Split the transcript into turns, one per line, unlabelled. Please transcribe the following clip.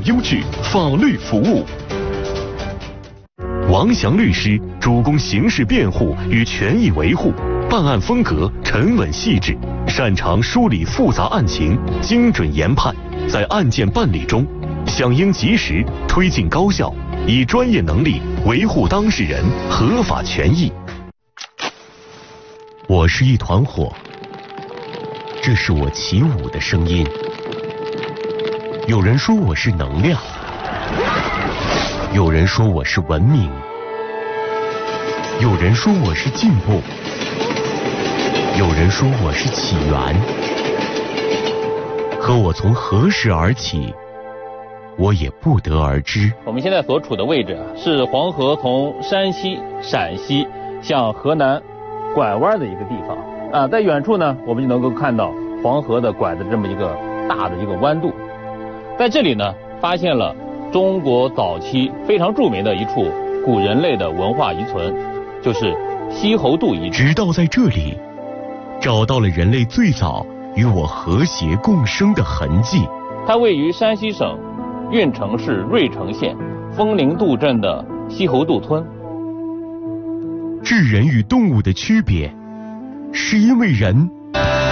优质法律服务。王翔律师主攻刑事辩护与权益维护，办案风格沉稳细致，擅长梳理复杂案情，精准研判，在案件办理中响应及时，推进高效，以专业能力维护当事人合法权益。我是一团火，这是我起舞的声音。有人说我是能量，有人说我是文明，有人说我是进步，有人说我是起源。可我从何时而起，我也不得而知。
我们现在所处的位置是黄河从山西、陕西向河南拐弯的一个地方在远处呢，我们就能够看到黄河的拐的这么一个大的一个弯度。在这里呢，发现了中国早期非常著名的一处古人类的文化遗存，就是西侯渡遗址。
直到在这里，找到了人类最早与我和谐共生的痕迹。
它位于山西省运城市芮城县枫林渡镇的西侯渡村。
智人与动物的区别，是因为人